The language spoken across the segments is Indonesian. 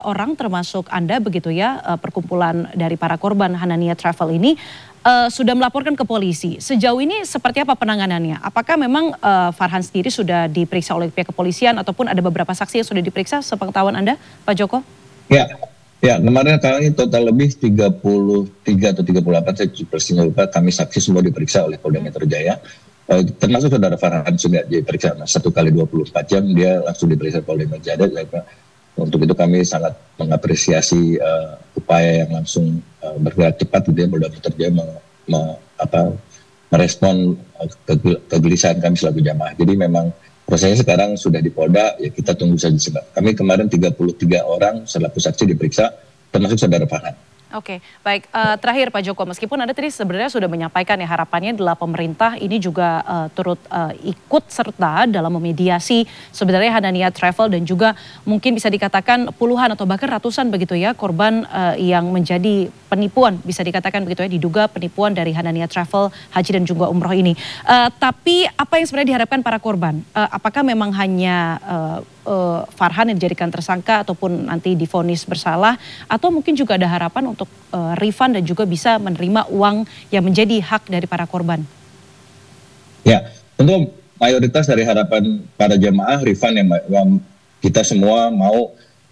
Orang termasuk Anda begitu ya, perkumpulan dari para korban Hanania Travel ini sudah melaporkan ke polisi. Sejauh ini seperti apa penanganannya? Apakah memang Farhan sendiri sudah diperiksa oleh pihak kepolisian ataupun ada beberapa saksi yang sudah diperiksa sepengetahuan Anda, Pak Joko? Ya, kemarin kami total lebih 33 atau 38, saya persisnya lupa, kami saksi semua diperiksa oleh Polda Metro Jaya. Termasuk saudara Farhan sudah diperiksa 1 kali 24 jam, dia langsung diperiksa Polda Metro Jaya. Untuk itu kami sangat mengapresiasi upaya yang langsung bergerak cepat gitu ya, Polda Metro Jaya merespon kegelisahan kami selaku jamaah. Jadi memang prosesnya sekarang sudah di Polda, ya kita tunggu saja. Kami kemarin 33 orang selaku saksi diperiksa, termasuk saudara Farhan. Oke, baik. Terakhir Pak Joko, meskipun Anda tadi sebenarnya sudah menyampaikan ya harapannya adalah pemerintah ini juga turut ikut serta dalam memediasi sebenarnya Hanania Travel dan juga mungkin bisa dikatakan puluhan atau bahkan ratusan begitu ya korban yang menjadi penipuan, bisa dikatakan begitu ya, diduga penipuan dari Hanania Travel Haji dan juga Umroh ini. Tapi apa yang sebenarnya diharapkan para korban? Apakah memang hanya Farhan yang dijadikan tersangka ataupun nanti divonis bersalah, atau mungkin juga ada harapan untuk refund dan juga bisa menerima uang yang menjadi hak dari para korban? Ya, tentu mayoritas dari harapan para jamaah refund yang kita semua mau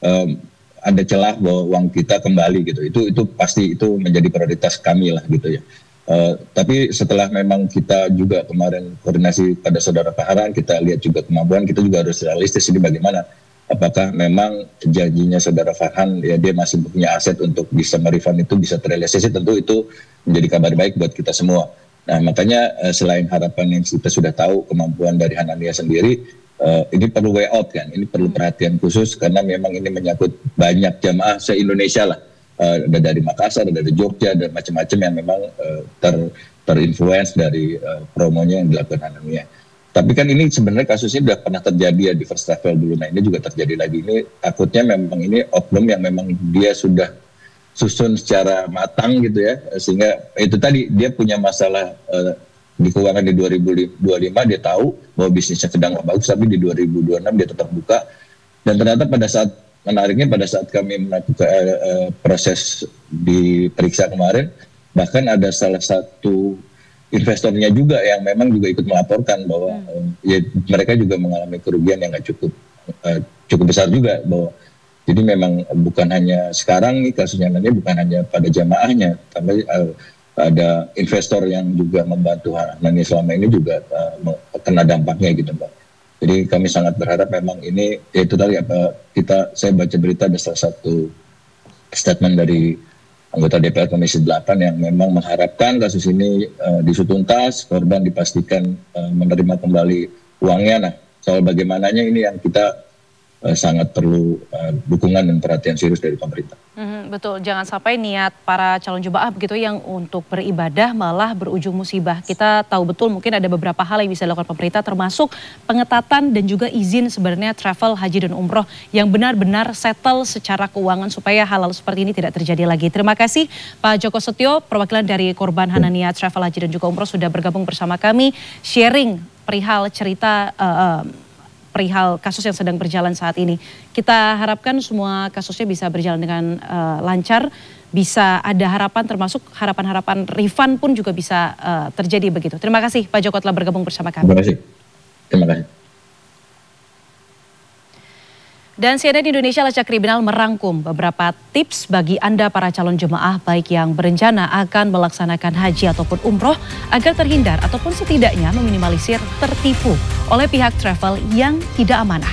ada celah bahwa uang kita kembali gitu. Itu pasti itu menjadi prioritas kami lah gitu ya. Tapi setelah memang kita juga kemarin koordinasi pada saudara Farhan, kita lihat juga kemampuan, kita juga harus realistis ini bagaimana. Apakah memang janjinya saudara Farhan ya dia masih punya aset untuk bisa merefund itu bisa terrealisasi, tentu itu menjadi kabar baik buat kita semua. Nah makanya selain harapan yang kita sudah tahu kemampuan dari Hanania sendiri, ini perlu way out kan, ini perlu perhatian khusus karena memang ini menyangkut banyak jamaah se-Indonesia lah. Ada dari Makassar, ada dari Jogja, dan macam-macam yang memang terinfluence dari promonya yang dilakukan Hanania. Tapi kan ini sebenarnya kasusnya sudah pernah terjadi ya di First Travel dulu. Nah ini juga terjadi lagi. Ini takutnya memang ini oknum yang memang dia sudah susun secara matang gitu ya. Sehingga itu tadi dia punya masalah di keuangan di 2025 dia tahu bahwa bisnisnya sedang bagus, tapi di 2026 dia tetap buka. Dan ternyata menariknya pada saat kami melakukan proses diperiksa kemarin, bahkan ada salah satu investornya juga yang memang juga ikut melaporkan bahwa ya mereka juga mengalami kerugian yang nggak cukup besar juga. Bahwa jadi memang bukan hanya sekarang nih kasusnya, nanti bukan hanya pada jamaahnya, tapi ada investor yang juga membantu Hanania selama ini juga kena dampaknya gitu Mbak. Jadi kami sangat berharap memang ini, ya itu tadi saya baca berita ada salah satu statement dari anggota DPR Komisi 8 yang memang mengharapkan kasus ini diusut tuntas, korban dipastikan menerima kembali uangnya. Nah soal bagaimananya ini yang kita sangat perlu dukungan dan perhatian serius dari pemerintah. Betul, jangan sampai niat para calon jemaah begitu yang untuk beribadah malah berujung musibah. Kita tahu betul mungkin ada beberapa hal yang bisa dilakukan pemerintah, termasuk pengetatan dan juga izin sebenarnya travel haji dan umroh yang benar-benar settle secara keuangan supaya hal-hal seperti ini tidak terjadi lagi. Terima kasih Pak Joko Setio, perwakilan dari korban Hanania Travel Haji dan juga Umroh sudah bergabung bersama kami, sharing perihal cerita perihal kasus yang sedang berjalan saat ini. Kita harapkan semua kasusnya bisa berjalan dengan lancar, bisa ada harapan, termasuk harapan-harapan refund pun juga bisa terjadi begitu. Terima kasih Pak Joko telah bergabung bersama kami. Terima kasih. Dan CNN Indonesia Lacak Kriminal merangkum beberapa tips bagi Anda para calon jemaah baik yang berencana akan melaksanakan haji ataupun umroh agar terhindar ataupun setidaknya meminimalisir tertipu oleh pihak travel yang tidak amanah.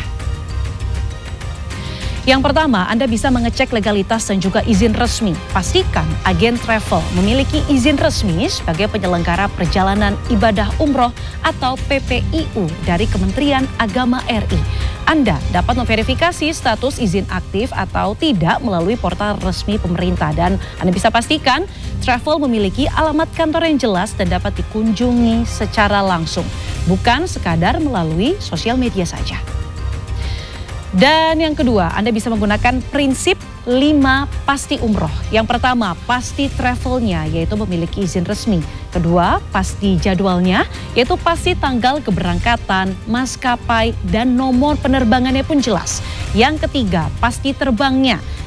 Yang pertama, Anda bisa mengecek legalitas dan juga izin resmi. Pastikan agen travel memiliki izin resmi sebagai penyelenggara perjalanan ibadah umroh atau PPIU dari Kementerian Agama RI. Anda dapat memverifikasi status izin aktif atau tidak melalui portal resmi pemerintah. Dan Anda bisa pastikan travel memiliki alamat kantor yang jelas dan dapat dikunjungi secara langsung. Bukan sekadar melalui sosial media saja. Dan yang kedua, Anda bisa menggunakan prinsip 5 pasti umroh. Yang pertama, pasti travelnya, yaitu memiliki izin resmi. Kedua, pasti jadwalnya, yaitu pasti tanggal keberangkatan, maskapai, dan nomor penerbangannya pun jelas. Yang ketiga, pasti terbangnya.